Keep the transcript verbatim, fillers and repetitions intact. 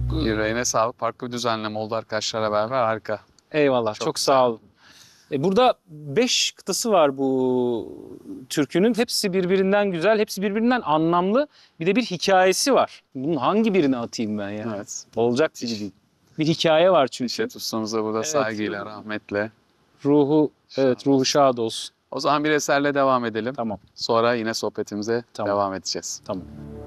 Yüreğine sağlık. Farklı bir düzenleme oldu arkadaşlarla beraber. Harika. Eyvallah. Çok Çok, güzel. sağ olun. E, burada beş kıtası var bu türkünün. Hepsi birbirinden güzel, hepsi birbirinden anlamlı. Bir de bir hikayesi var. Bunun hangi birini atayım ben ya? Evet. Olacak gibi değil. Bir hikaye var çünkü. Dişet ustamıza burada Evet. saygıyla, rahmetle. Ruhu, evet Şad ruhu olsun. şad olsun. O zaman bir eserle devam edelim. Tamam, Sonra yine sohbetimize Tamam. devam edeceğiz. tamam.